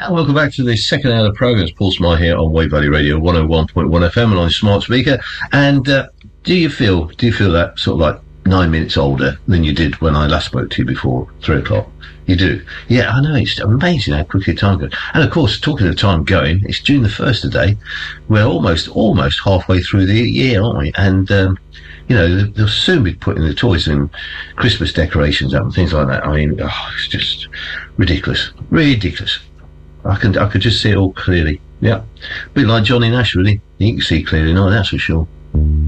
And welcome back to the second hour of the programme. It's Paul Smythe here on Wave Valley Radio 101.1 FM and on your smart speaker. And do you feel that sort of like 9 minutes older than you did when I last spoke to you before 3 o'clock? You do? Yeah, I know. It's amazing how quickly time goes. And of course, talking of time going, it's June the 1st today. We're almost halfway through the year, aren't we? And, they'll soon be putting the toys and Christmas decorations up and things like that. I mean, it's just ridiculous. Ridiculous. I could just see it all clearly. Yeah. A bit like Johnny Nash, really. You can see clearly now, that's for sure.